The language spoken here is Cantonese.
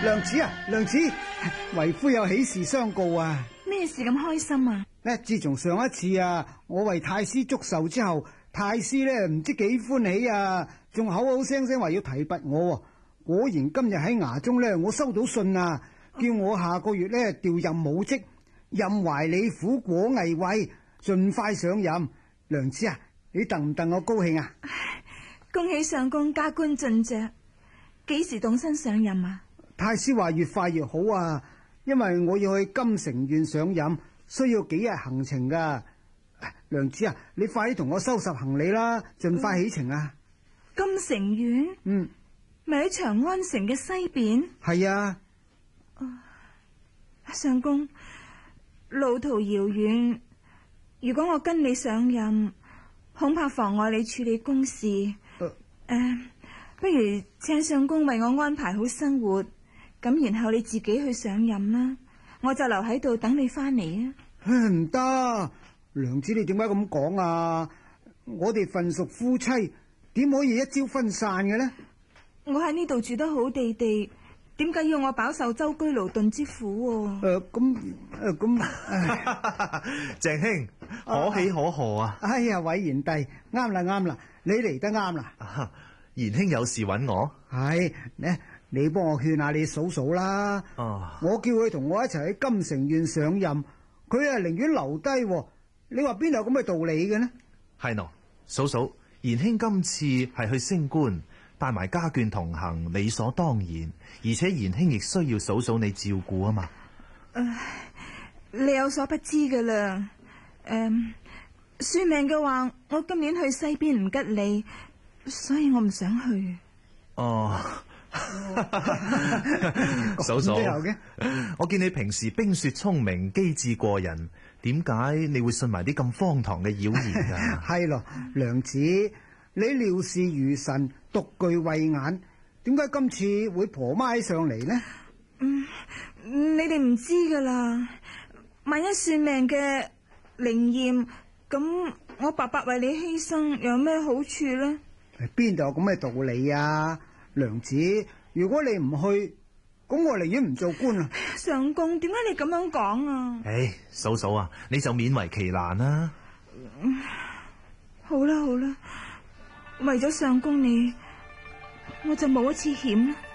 娘子啊，娘子，為夫有喜事相告啊！ 咩事咁開心啊？ 自從上一次啊，我為太師祝壽之後，太師咧唔知幾歡喜啊，仲口口聲聲話要提拔我。果然今日喺衙中咧，我收到信啊，叫我下個月咧調任武職，任懷里府果毅尉，盡快上任。娘子啊，你戥唔戥我高興啊？ 恭喜相公加官進爵，幾時動身上任啊？ 太師話越快越好啊，因為我要去金城縣上任，需要幾日行程噶。娘子啊，你快啲同我收拾行李啦，盡快起程啊！ 金城縣？咪喺長安城嘅西邊？ 係啊。 相公，路途遙遠，如果我跟你上任，恐怕妨礙你處理公事。不如請相公為我安排好生活，咁然後你自己去上任啦，我就留喺度等你翻嚟啊！ 唔得，娘子你點解咁講啊？我哋份屬夫妻，點可以一朝分散嘅呢？ 我喺呢度住得好地地，點解要我飽受舟車勞頓之苦？ 鄭兄可喜可賀啊！ 哎呀，偉賢弟，啱啦，你嚟得啱啦。 賢兄有事揾我？ 係，你幫我勸下你嫂嫂啦。我叫佢同我一齊喺金城縣上任，佢係寧願留低。你話邊有咁嘅道理嘅呢？ 係喏，嫂嫂，賢兄今次係去升官，帶埋家眷同行，理所當然。而且賢兄亦需要嫂嫂你照顧啊嘛。 你有所不知噶啦。算命嘅話，我今年去西邊唔吉利，所以我唔想去。 嫂嫂，我見你平時冰雪聰明，機智過人，點解你會信埋啲咁荒唐嘅謠言啊？ 係咯，娘子，你料事如神，獨具慧眼，點解今次會婆媽上嚟呢？ 你哋唔知噶啦，萬一算命嘅靈驗，咁我白白為你犧牲，有咩好處呢？ 邊度有咁嘅道理啊？娘子，如果你唔去，咁我寧願唔做官啊！ 相公，點解你咁樣講啊？ 嫂嫂啊，你就勉為其難啦。 好啦，為咗相公你，我就冒一次險啦。